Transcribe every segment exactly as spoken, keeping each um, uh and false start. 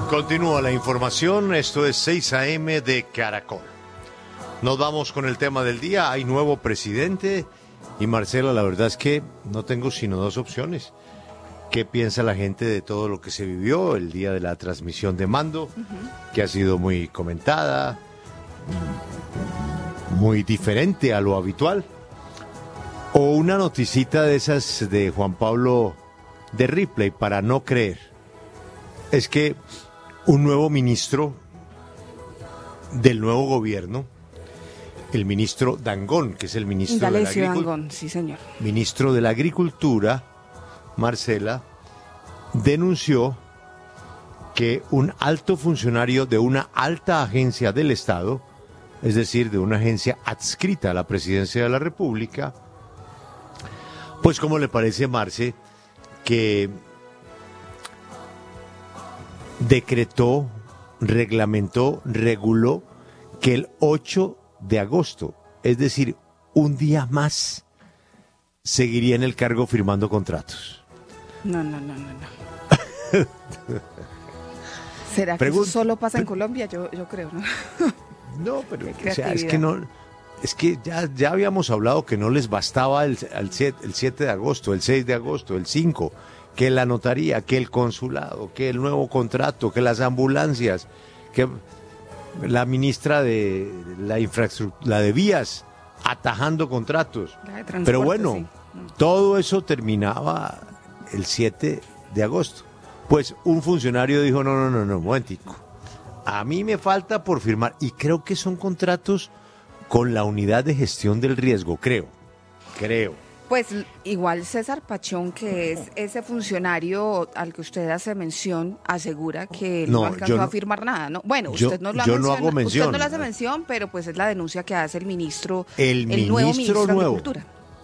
Continúa la información, esto es seis a eme de Caracol. Nos vamos con el tema del día, hay nuevo presidente y Marcela, la verdad es que no tengo sino dos opciones. ¿Qué piensa la gente de todo lo que se vivió el día de la transmisión de mando, uh-huh. que ha sido muy comentada, muy diferente a lo habitual? O una noticita de esas de Juan Pablo de Ripley para no creer. Es que un nuevo ministro del nuevo gobierno, el ministro Dangond, que es el ministro Indalecio de la Agricultura, Dangond, sí señor. Ministro de la Agricultura, Marcela, denunció que un alto funcionario de una alta agencia del Estado, es decir, de una agencia adscrita a la Presidencia de la República, pues como le parece, Marce, que decretó, reglamentó, reguló que el ocho de agosto, es decir, un día más, seguiría en el cargo firmando contratos. No, no, no, no, no. ¿Será que Pregun- eso solo pasa en Colombia? Yo, yo creo, ¿no? No, pero o sea, es que no, es que ya, ya habíamos hablado que no les bastaba el, el, siete, el siete de agosto, el seis de agosto, el cinco, que la notaría, que el consulado, que el nuevo contrato, que las ambulancias, que la ministra de la infraestructura, la de vías, atajando contratos. Pero bueno, sí. Todo eso terminaba el siete de agosto. Pues un funcionario dijo, no, no, no, no, un momentico. A mí me falta por firmar, y creo que son contratos con la unidad de gestión del riesgo, creo, creo. Pues igual César Pachón, que es ese funcionario al que usted hace mención, asegura que no, no alcanzó no, a firmar nada, ¿no? Bueno, yo, usted no lo ha yo mencionado, no hago mención. Usted no lo hace mención, pero pues es la denuncia que hace el ministro, el, el ministro nuevo ministro nuevo. de Agricultura.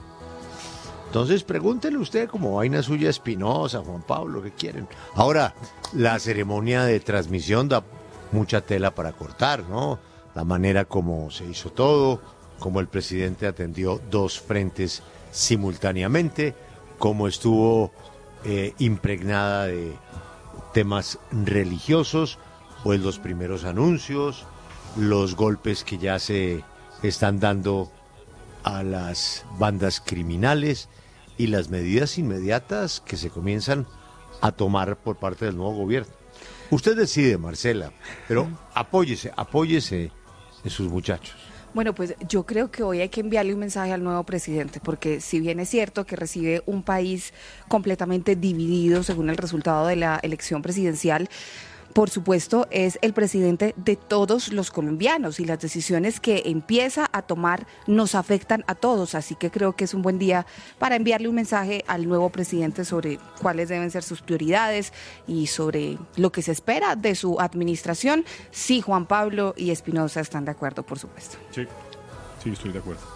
Entonces pregúntele usted como vaina suya Espinosa, Juan Pablo, ¿qué quieren? Ahora, la ceremonia de transmisión da mucha tela para cortar, ¿no? La manera como se hizo todo, como el presidente atendió dos frentes simultáneamente, como estuvo eh, impregnada de temas religiosos, pues los primeros anuncios, los golpes que ya se están dando a las bandas criminales y las medidas inmediatas que se comienzan a tomar por parte del nuevo gobierno. Usted decide, Marcela, pero apóyese, apóyese en sus muchachos. Bueno, pues yo creo que hoy hay que enviarle un mensaje al nuevo presidente, porque si bien es cierto que recibe un país completamente dividido según el resultado de la elección presidencial, por supuesto, es el presidente de todos los colombianos y las decisiones que empieza a tomar nos afectan a todos. Así que creo que es un buen día para enviarle un mensaje al nuevo presidente sobre cuáles deben ser sus prioridades y sobre lo que se espera de su administración. Sí, Juan Pablo y Espinosa están de acuerdo, por supuesto. Sí, sí, estoy de acuerdo.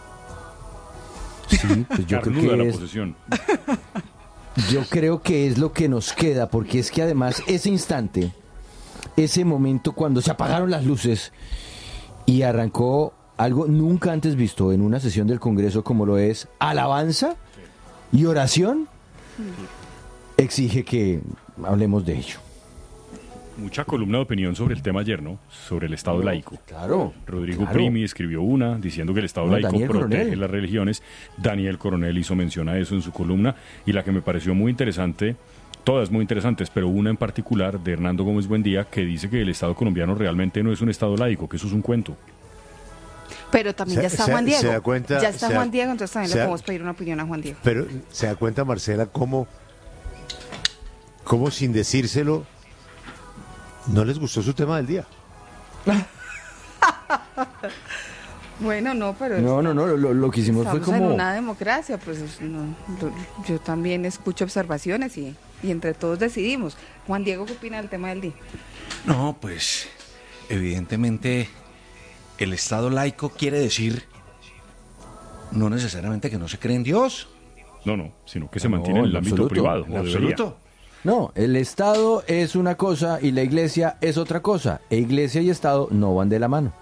Sí, pues yo creo que la es... posesión. Yo creo que es lo que nos queda, porque es que además ese instante, ese momento cuando se apagaron las luces y arrancó algo nunca antes visto en una sesión del Congreso como lo es alabanza y oración, exige que hablemos de ello. Mucha columna de opinión sobre el tema ayer, ¿no? Sobre el Estado no, laico. Claro. Rodrigo claro. Primi escribió una diciendo que el Estado no, laico Daniel protege Coronel. las religiones. Daniel Coronel hizo mención a eso en su columna, y la que me pareció muy interesante, todas muy interesantes, pero una en particular de Hernando Gómez Buendía, que dice que el Estado colombiano realmente no es un Estado laico, que eso es un cuento. Pero también Se- ya está se- Juan Diego. se da cuenta- ya está se da- Juan Diego, entonces también se le da- podemos pedir una opinión a Juan Diego. Pero se da cuenta, Marcela, cómo, cómo sin decírselo, no les gustó su tema del día. Bueno, no, pero... No, no, no, lo, lo que hicimos Estamos fue como... en una democracia, pues no, lo- yo también escucho observaciones y, y entre todos decidimos. Juan Diego, ¿qué opina del tema del día? No, pues evidentemente el Estado laico quiere decir no necesariamente que no se cree en Dios. No, no, sino que se No, mantiene en el en ámbito absoluto, privado. En o debería. absoluto. No, el Estado es una cosa y la Iglesia es otra cosa. E Iglesia y Estado no van de la mano.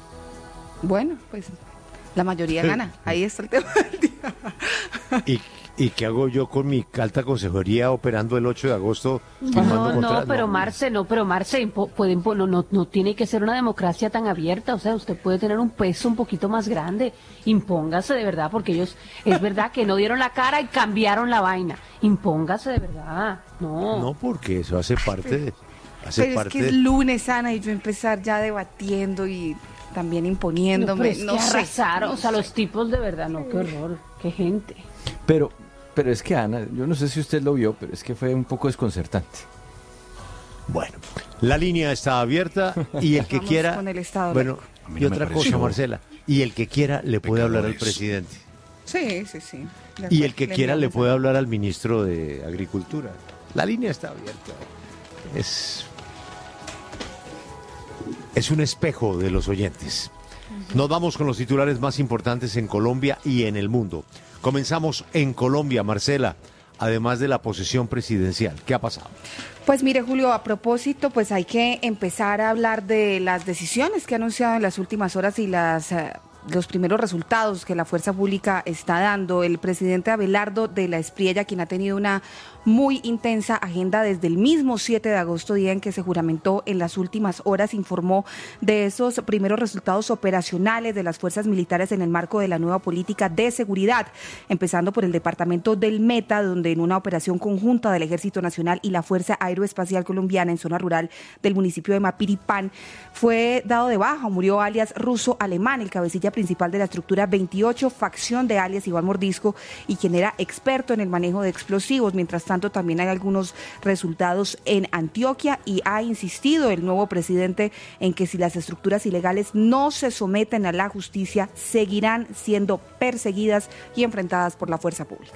Bueno, pues la mayoría gana. Ahí está el tema del día. Y, ¿Y qué hago yo con mi alta consejería operando el ocho de agosto? No, no, pero Marce, no, pero Marce, impo, puede impo, no, no, no tiene que ser una democracia tan abierta, o sea, usted puede tener un peso un poquito más grande, impóngase de verdad, porque ellos, es verdad que no dieron la cara y cambiaron la vaina, impóngase de verdad, no. No, porque eso hace parte de... Hace pero parte es que es de... lunes, Ana, y yo empezar ya debatiendo y también imponiéndome, no, no, es que sé. arrasaron, no o sea, sé. los tipos de verdad, no, qué horror, qué gente. Pero, pero es que Ana, yo no sé si usted lo vio, pero es que fue un poco desconcertante. Bueno, la línea está abierta y el que Vamos quiera... con el estado bueno, laico. A mí y no me otra pareció cosa, Marcela, y el que quiera le puede hablar al pecadores. presidente. Sí, sí, sí. De Y acuerdo, el que quiera le enviamos puede a- hablar al ministro de Agricultura. La línea está abierta. Es, es un espejo de los oyentes. Nos vamos con los titulares más importantes en Colombia y en el mundo. Comenzamos en Colombia, Marcela, además de la posesión presidencial. ¿Qué ha pasado? Pues mire, Julio, a propósito, pues hay que empezar a hablar de las decisiones que ha anunciado en las últimas horas y las eh, los primeros resultados que la fuerza pública está dando. El presidente Abelardo de la Espriella, quien ha tenido una muy intensa agenda desde el mismo siete de agosto, día en que se juramentó, en las últimas horas informó de esos primeros resultados operacionales de las fuerzas militares en el marco de la nueva política de seguridad, empezando por el departamento del Meta, donde en una operación conjunta del Ejército Nacional y la Fuerza Aeroespacial Colombiana en zona rural del municipio de Mapiripán, fue dado de baja, murió alias Ruso Alemán, el cabecilla principal de la estructura veintiocho, facción de alias Iván Mordisco, y quien era experto en el manejo de explosivos. Mientras tanto, también hay algunos resultados en Antioquia y ha insistido el nuevo presidente en que si las estructuras ilegales no se someten a la justicia, seguirán siendo perseguidas y enfrentadas por la fuerza pública.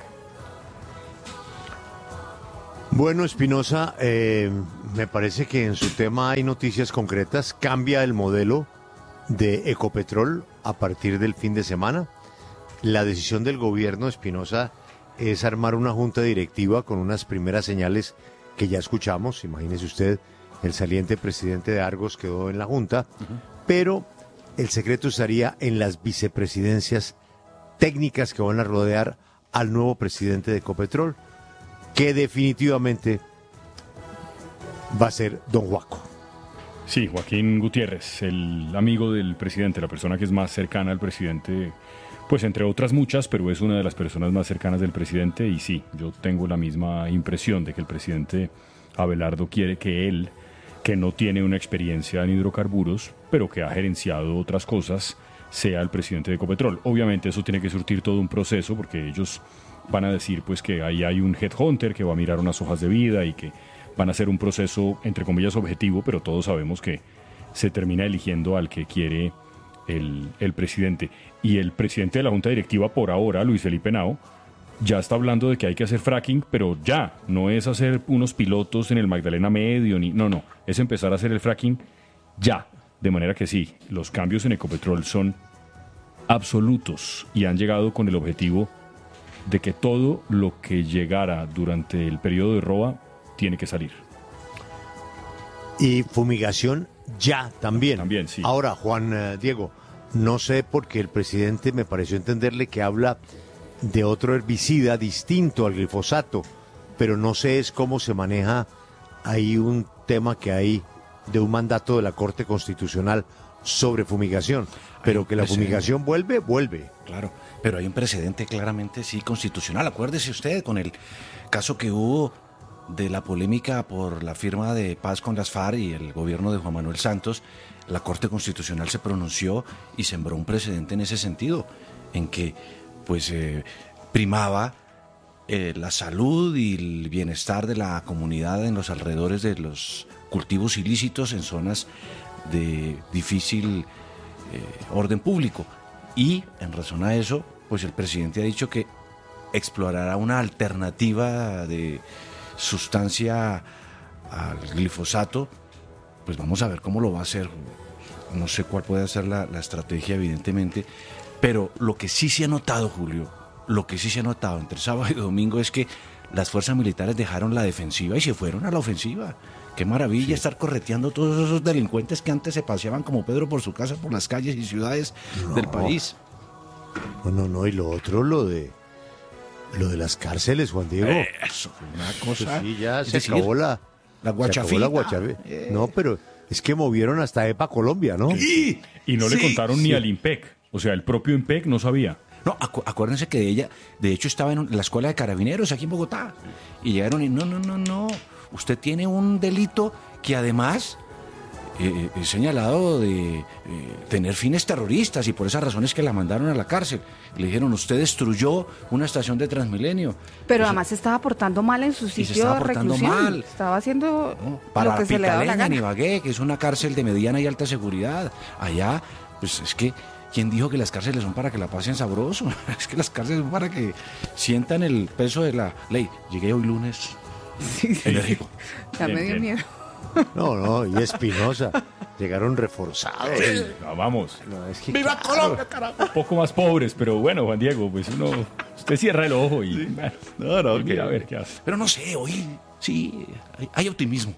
Bueno, Espinosa, eh, me parece que en su tema hay noticias concretas. Cambia el modelo de Ecopetrol a partir del fin de semana. La decisión del gobierno, Espinosa, es armar una junta directiva con unas primeras señales que ya escuchamos. Imagínese usted, el saliente presidente de Argos quedó en la junta, uh-huh. pero el secreto estaría en las vicepresidencias técnicas que van a rodear al nuevo presidente de Ecopetrol, que definitivamente va a ser don Juaco. Sí, Joaquín Gutiérrez, el amigo del presidente, la persona que es más cercana al presidente, pues entre otras muchas, pero es una de las personas más cercanas del presidente. Y sí, yo tengo la misma impresión de que el presidente Abelardo quiere que él, que no tiene una experiencia en hidrocarburos, pero que ha gerenciado otras cosas, sea el presidente de Ecopetrol. Obviamente eso tiene que surtir todo un proceso, porque ellos van a decir pues que ahí hay un headhunter que va a mirar unas hojas de vida y que van a hacer un proceso, entre comillas, objetivo, pero todos sabemos que se termina eligiendo al que quiere el, el presidente. Y el presidente de la Junta Directiva, por ahora, Luis Felipe Henao, ya está hablando de que hay que hacer fracking, pero ya, no es hacer unos pilotos en el Magdalena Medio, ni no, no, es empezar a hacer el fracking ya. De manera que sí, los cambios en Ecopetrol son absolutos y han llegado con el objetivo de que todo lo que llegara durante el periodo de Roa tiene que salir. Y fumigación ya también. También, sí. Ahora, Juan eh, Diego, no sé por qué el presidente me pareció entenderle que habla de otro herbicida distinto al glifosato, pero no sé es cómo se maneja ahí un tema que hay de un mandato de la Corte Constitucional sobre fumigación, pero que la fumigación vuelve, vuelve. Claro, pero hay un precedente claramente, sí, constitucional. Acuérdese usted con el caso que hubo de la polémica por la firma de paz con las FARC y el gobierno de Juan Manuel Santos. La Corte Constitucional se pronunció y sembró un precedente en ese sentido, en que pues eh, primaba eh, la salud y el bienestar de la comunidad en los alrededores de los cultivos ilícitos en zonas de difícil eh, orden público. Y en razón a eso, pues el presidente ha dicho que explorará una alternativa de sustancia al glifosato. Pues vamos a ver cómo lo va a hacer. No sé cuál puede ser la, la estrategia, evidentemente, pero lo que sí se ha notado, Julio, lo que sí se ha notado entre sábado y domingo es que las fuerzas militares dejaron la defensiva y se fueron a la ofensiva. Qué maravilla sí. estar correteando todos esos delincuentes que antes se paseaban como Pedro por su casa, por las calles y ciudades no. del país. No, no, no, y lo otro, lo de Lo de las cárceles, Juan Diego. Eh, eso, una cosa. Sí, ya es se decir, acabó la, la se guachafita. acabó la guachafita. Eh. No, pero es que movieron hasta EPA Colombia, ¿no? Sí, Y no le sí, contaron sí. ni al IMPEC. O sea, el propio IMPEC no sabía. No, acu- acuérdense que de ella, de hecho estaba en la escuela de carabineros aquí en Bogotá. Y llegaron y no, no, no, no. Usted tiene un delito que además eh, es señalado de eh, tener fines terroristas y por esas razones que la mandaron a la cárcel. Le dijeron, usted destruyó una estación de Transmilenio. Pero Eso- además se estaba portando mal en su se sitio estaba de portando reclusión. mal. Estaba haciendo ¿no? Para lo que se le daba la Pitaleña, en gana. Ibagué, que es una cárcel de mediana y alta seguridad. Allá, pues es que, ¿quién dijo que las cárceles son para que la pasen sabroso? Es que las cárceles son para que sientan el peso de la ley. Llegué hoy lunes. enérgico. Ya me Bien, dio bien. miedo. No, no, y Espinosa. Llegaron reforzados. No, vamos. No, es que, ¡Viva claro, Colombia, carajo! Un poco más pobres, pero bueno, Juan Diego, pues uno... Usted cierra el ojo y... bueno, No, no, y mira a ver qué hace. Pero no sé, hoy sí, hay, hay optimismo.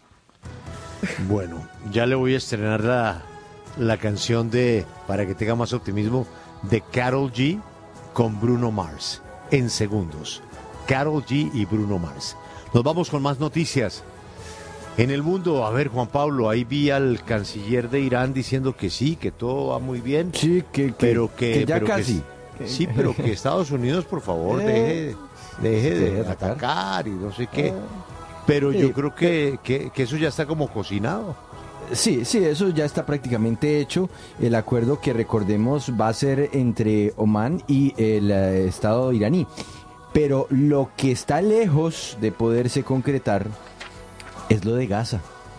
Bueno, ya le voy a estrenar la, la canción de, para que tenga más optimismo, de Karol G con Bruno Mars, en segundos. Karol G y Bruno Mars. Nos vamos con más noticias. En el mundo, a ver, Juan Pablo, ahí vi al canciller de Irán diciendo que sí, que todo va muy bien. Sí, que, que- pero que, que ya pero que- casi. sí, pero que Estados Unidos, por favor, Eh, deje, deje de deje de atacar. atacar y no sé qué. Pero Sí. yo creo que, que, que eso ya está como cocinado. Sí, sí, eso ya está prácticamente hecho. El acuerdo que recordemos va a ser entre Omán y el eh, Estado iraní. Pero lo que está lejos de poderse concretar es lo de Gaza.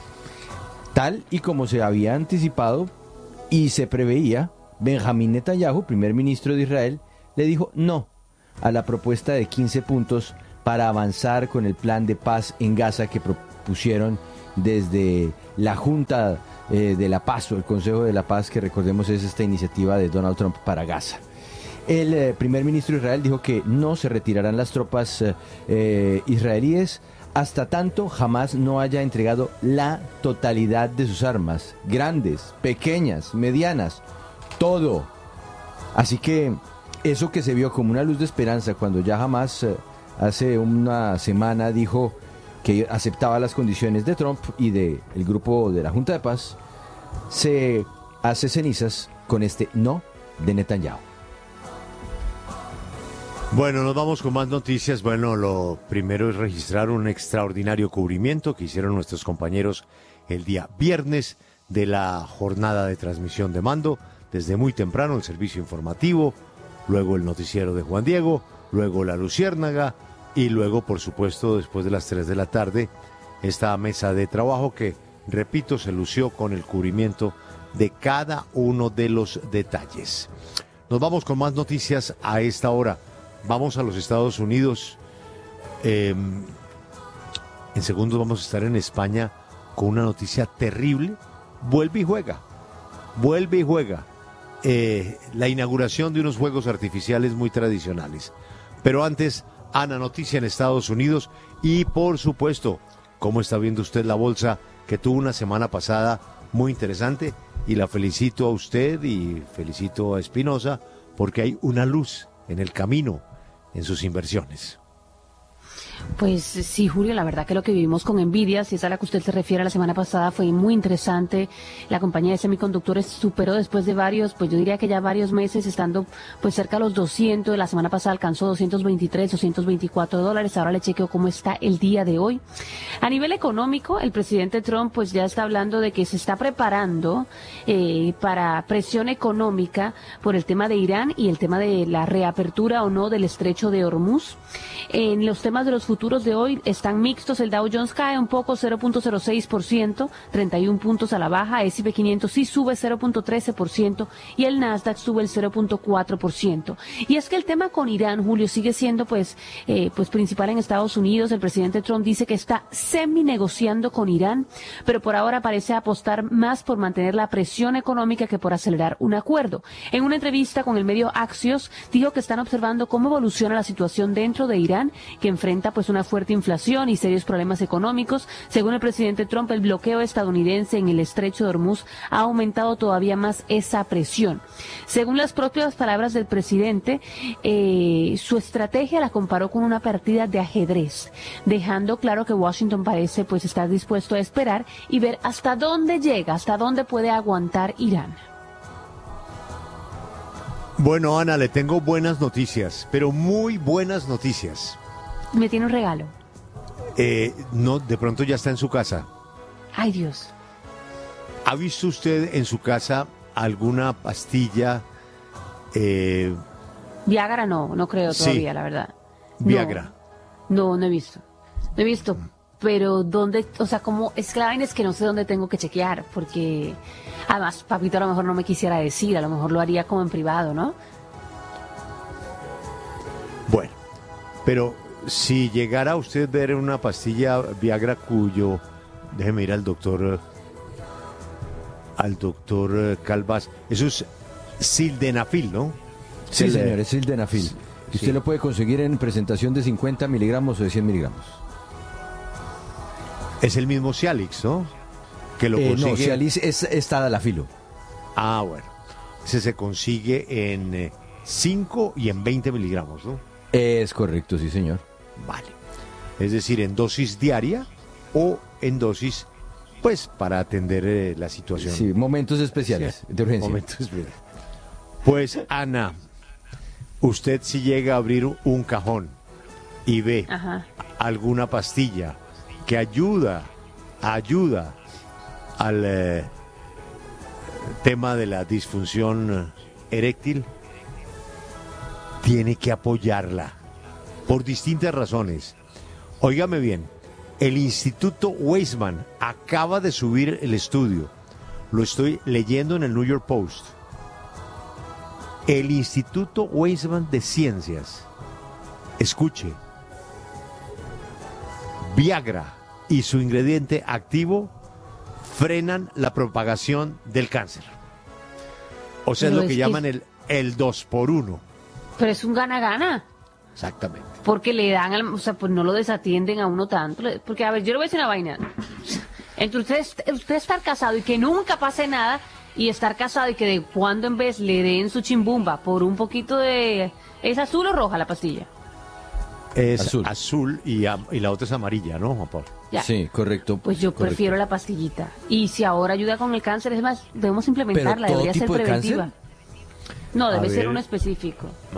Tal y como se había anticipado y se preveía, Benjamín Netanyahu, primer ministro de Israel, le dijo no a la propuesta de quince puntos para avanzar con el plan de paz en Gaza que propusieron desde la Junta eh, de la Paz o el Consejo de la Paz, que recordemos es esta iniciativa de Donald Trump para Gaza. El eh, primer ministro de Israel dijo que no se retirarán las tropas eh, eh, israelíes hasta tanto Hamás no haya entregado la totalidad de sus armas, grandes, pequeñas, medianas, todo. Así que eso que se vio como una luz de esperanza cuando ya Hamás eh, hace una semana dijo que aceptaba las condiciones de Trump y del grupo de la Junta de Paz, se hace cenizas con este no de Netanyahu. Bueno, nos vamos con más noticias. Bueno, lo primero es registrar un extraordinario cubrimiento que hicieron nuestros compañeros el día viernes de la jornada de transmisión de mando. Desde muy temprano el servicio informativo, luego el noticiero de Juan Diego, luego la Luciérnaga y luego, por supuesto, después de las tres de la tarde, esta mesa de trabajo que, repito, se lució con el cubrimiento de cada uno de los detalles. Nos vamos con más noticias a esta hora. Vamos a los Estados Unidos. Eh, en segundos vamos a estar en España con una noticia terrible. Vuelve y juega. Vuelve y juega. Eh, la inauguración de unos juegos artificiales muy tradicionales. Pero antes, Ana, noticia en Estados Unidos. Y por supuesto, ¿cómo está viendo usted la bolsa que tuvo una semana pasada muy interesante? Y la felicito a usted y felicito a Espinosa porque hay una luz en el camino en sus inversiones. Pues sí, Julio, la verdad que lo que vivimos con Nvidia, si es a la que usted se refiere la semana pasada, fue muy interesante. La compañía de semiconductores superó después de varios, pues yo diría que ya varios meses, estando pues cerca de los doscientos, la semana pasada alcanzó doscientos veintitrés, doscientos veinticuatro dólares, ahora le chequeo cómo está el día de hoy. A nivel económico, el presidente Trump pues ya está hablando de que se está preparando eh, para presión económica por el tema de Irán y el tema de la reapertura o no del estrecho de Hormuz. En los temas de los futuros de hoy están mixtos. El Dow Jones cae un poco, cero punto cero seis por ciento, treinta y uno puntos a la baja. S y P quinientos sí sube cero punto trece por ciento y el Nasdaq sube el cero punto cuatro por ciento. Y es que el tema con Irán, Julio, sigue siendo pues, eh, pues principal en Estados Unidos. El presidente Trump dice que está semi negociando con Irán, pero por ahora parece apostar más por mantener la presión económica que por acelerar un acuerdo. En una entrevista con el medio Axios, dijo que están observando cómo evoluciona la situación dentro de Irán, que enfrenta pues una fuerte inflación y serios problemas económicos. Según el presidente Trump, el bloqueo estadounidense en el estrecho de Hormuz ha aumentado todavía más esa presión. Según las propias palabras del presidente, eh, su estrategia la comparó con una partida de ajedrez, dejando claro que Washington parece pues estar dispuesto a esperar y ver hasta dónde llega, hasta dónde puede aguantar Irán. Bueno, Ana, le tengo buenas noticias, pero muy buenas noticias. Me tiene un regalo. Eh, no, de pronto ya está en su casa. Ay, Dios. ¿Ha visto usted en su casa alguna pastilla? Eh, Viagra no, no creo todavía, sí, la verdad. Viagra. No, no, no he visto. No he visto, pero dónde, o sea, como es que la vaina es que no sé dónde tengo que chequear, porque además, papito a lo mejor no me quisiera decir, a lo mejor lo haría como en privado, ¿no? Bueno, pero si llegara a usted ver una pastilla Viagra cuyo, déjeme ir al doctor, al doctor Calvas, eso es sildenafil, ¿no? Sí, El, señor, es sildenafil. sí. Y usted lo puede conseguir en presentación de cincuenta miligramos o de cien miligramos. Es el mismo Cialix, ¿no? Que lo Eh, consigue. no, Cialis es, es Tadalafilo. Ah, bueno. Ese se consigue en eh, cinco y en veinte miligramos, ¿no? Es correcto, sí, señor. Vale. Es decir, en dosis diaria o en dosis, pues, para atender eh, la situación. Sí, momentos especiales Sí, de urgencia. momentos especiales. Pues, Ana, usted si llega a abrir un cajón y ve Ajá. alguna pastilla que ayuda, ayuda al eh, tema de la disfunción eréctil, tiene que apoyarla por distintas razones. Óigame bien, el Instituto Weizmann acaba de subir el estudio, lo estoy leyendo en el New York Post. El Instituto Weizmann de Ciencias, escuche, Viagra y su ingrediente activo frenan la propagación del cáncer. O sea, Pero es lo que es llaman que- el, el dos por uno. Pero es un gana-gana. Exactamente. Porque le dan, al- o sea, pues no lo desatienden a uno tanto. le- Porque, a ver, yo le voy a decir una vaina. Entre usted, usted estar casado y que nunca pase nada, y estar casado y que de cuando en vez le den su chimbumba por un poquito de... ¿Es azul o roja la pastilla? Es azul, Azul. y, am- y la otra es amarilla, ¿no, Juan Pablo? Ya. Sí, correcto. Pues yo correcto. prefiero la pastillita. Y si ahora ayuda con el cáncer, es más, debemos Pero implementarla, todo debería ser tipo de preventiva. cáncer. No, A debe ser ver. uno específico.